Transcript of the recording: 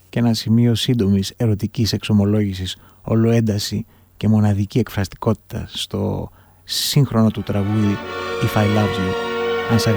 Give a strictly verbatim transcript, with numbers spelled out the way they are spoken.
και ένα σημείο σύντομης ερωτικής εξομολόγησης, ολοένταση και μοναδική εκφραστικότητα στο σύγχρονο του τραγούδι If I Loved You, αν σ'